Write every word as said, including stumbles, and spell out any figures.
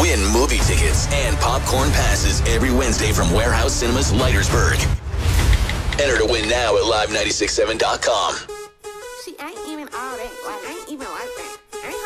Win movie tickets and popcorn passes every Wednesday from Warehouse Cinemas Leitersburg. Enter to win now at live nine six seven dot com.